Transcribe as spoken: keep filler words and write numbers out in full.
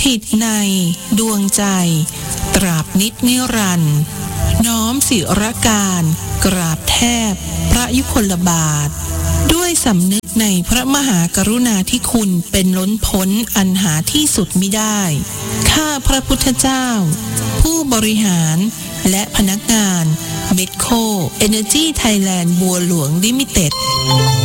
ถิตในดวงใจตราบนิจนิรันดร์น้อมศิรการกราบแทบพระยุคลบาทด้วยสำนึกในพระมหากรุณาธิคุณเป็นล้นพ้นอันหาที่สุดมิได้ข้าพระพุทธเจ้าผู้บริหารและพนักงาน Medco Energy Thailand บัวหลวงลิมิเต็ด